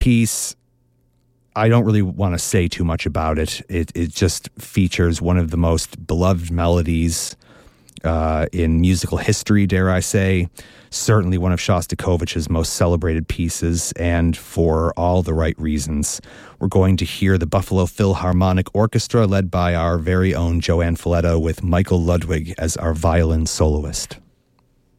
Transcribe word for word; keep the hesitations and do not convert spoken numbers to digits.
piece, I don't really want to say too much about it. It it just features one of the most beloved melodies uh, in musical history, dare I say. Certainly one of Shostakovich's most celebrated pieces, and for all the right reasons. We're going to hear the Buffalo Philharmonic Orchestra led by our very own Joanne Folletto with Michael Ludwig as our violin soloist.